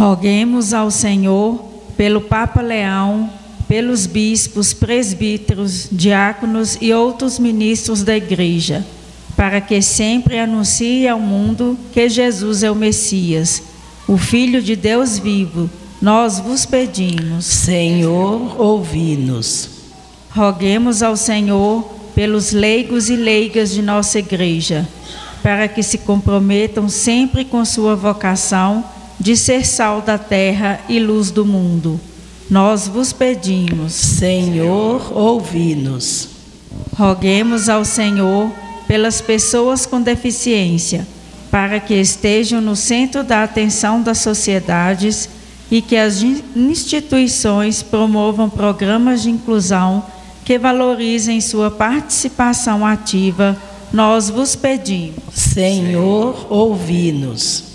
Roguemos ao Senhor pelo Papa Leão, pelos bispos, presbíteros, diáconos e outros ministros da Igreja, para que sempre anuncie ao mundo que Jesus é o Messias, o Filho de Deus vivo. Nós vos pedimos. Senhor, ouvi-nos. Roguemos ao Senhor pelos leigos e leigas de nossa Igreja, para que se comprometam sempre com sua vocação de ser sal da terra e luz do mundo. Nós vos pedimos. Senhor, ouvi-nos. Roguemos ao Senhor pelas pessoas com deficiência, para que estejam no centro da atenção das sociedades e que as instituições promovam programas de inclusão que valorizem sua participação ativa. Nós vos pedimos. Senhor, ouvi-nos.